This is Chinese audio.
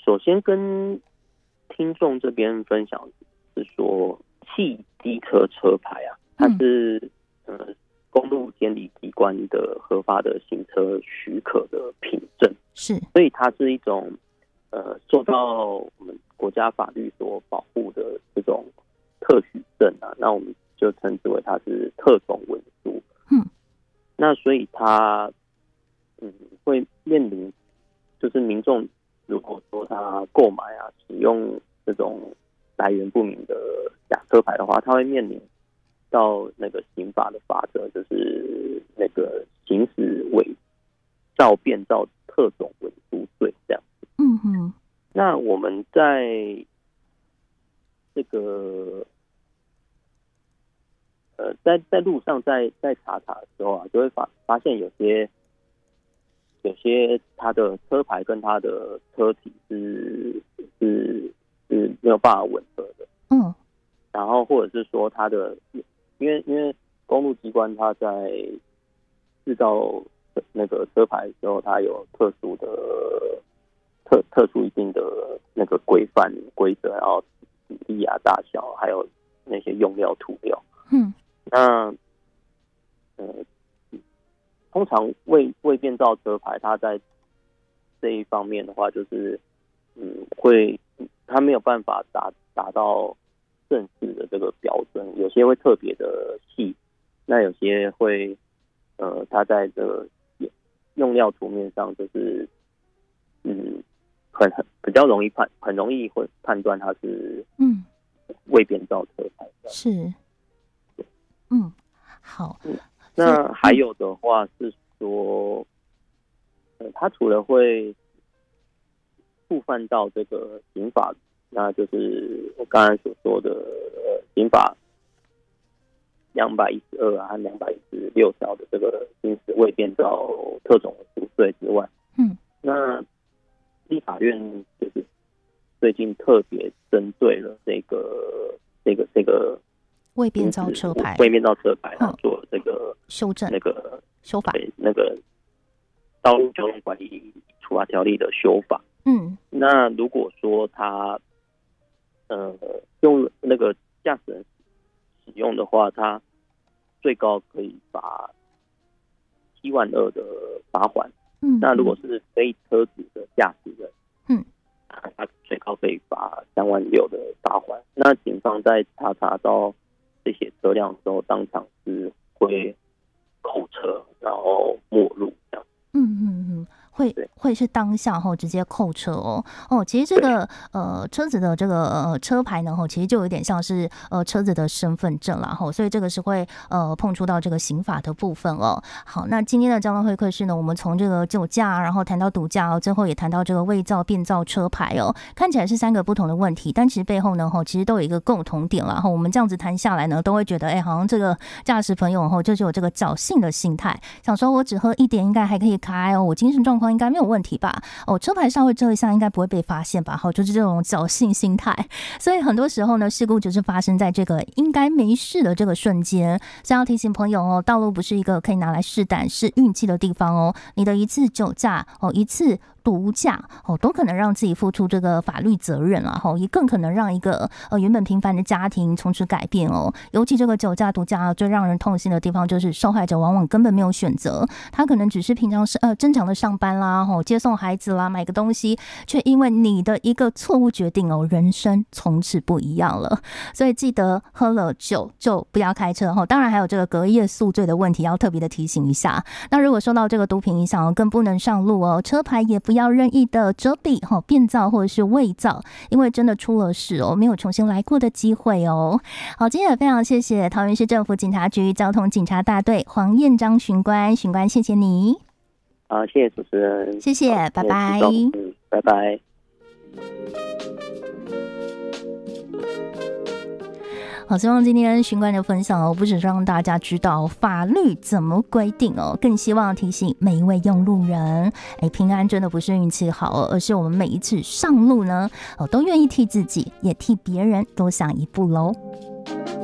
首先跟听众这边分享是说，汽机车车牌啊，它是公路监理机关的合法的行车许可的凭证， 是， 所以它是一种受到我们国家法律所保护的这种特许证啊，那我们就称之为它是特种文书。那所以它会面临，就是民众如果说他购买啊使用这种来源不明的假车牌的话，他会面临到那个刑法的法则，就是那个行使伪造变造特种文书罪这样子。那我们在这个在路上在查的时候啊，就会发现有些它的车牌跟它的车体是没有办法吻合的。然后或者是说它的，因为公路机关它在制造那个车牌的时候，它有特殊一定的那个规范规则，然后比例啊、大小，还有那些用料涂料。那通常未变造车牌，它在这一方面的话，就是它没有办法达到正式的这个标准，有些会特别的细，那有些会它在这个用料图面上就是比较容易很容易会判断它是未变造车牌。 是，好。 那还有的话是说，它除了会触犯到这个刑法，那就是我刚才所说的刑法212啊和216条的这个行使未变造特种文书罪之外，那立法院就是最近特别针对了这个未变造车牌， 它做了这个修正， 那个修法， 那个道路交通管理处罚条例的修法。那如果说他用那个驾驶人使用的话，他最高可以罚72000的罚款。那如果是非车子的驾驶人，他最高可以罚36000的罚款。那警方在查到这些车辆的时候，当场是会扣车，然后没入这样。 会是当下直接扣车其实这个车子的这个车牌呢其实就有点像是车子的身份证啦所以这个是会碰触到这个刑法的部分好，那今天的交通会客室呢，我们从这个酒驾，然后谈到毒驾最后也谈到这个伪造变造车牌看起来是3个不同的问题，但其实背后呢其实都有一个共同点啦我们这样子谈下来呢，都会觉得好像这个驾驶朋友就是有这个侥幸的心态，想说我只喝1点应该还可以开我精神状况应该没有问题吧车牌稍微遮一下应该不会被发现吧就是这种侥幸心态。所以很多时候呢，事故就是发生在这个应该没事的这个瞬间。所以要提醒朋友道路不是一个可以拿来试胆试运气的地方你的一次酒驾一次毒驾都可能让自己付出这个法律责任也更可能让一个原本平凡的家庭从此改变尤其这个酒驾毒驾最让人痛心的地方，就是受害者往往根本没有选择，他可能只是平常正常的上班啦接送孩子啦，买个东西，却因为你的一个错误决定人生从此不一样了。所以记得喝了酒就不要开车当然还有这个隔夜宿醉的问题要特别的提醒一下。那如果受到这个毒品影响更不能上路车牌也不要任意的遮蔽变造或者是伪造，因为真的出了事没有重新来过的机会好，今天也非常谢谢桃园市政府警察局交通警察大队黄彦章巡官，谢谢你。 好，谢谢主持人， 谢谢，拜拜， 拜拜。 好，希望今天巡官的分享不只是让大家知道法律怎么规定更希望提醒每一位用路人平安真的不是运气好而是我们每一次上路呢都愿意替自己也替别人多想一步咯。